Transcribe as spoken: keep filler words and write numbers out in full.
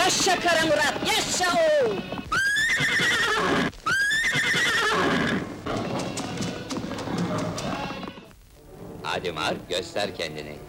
Yaşa Kara Murat, yaşa o! Hadi Mark, göster kendini.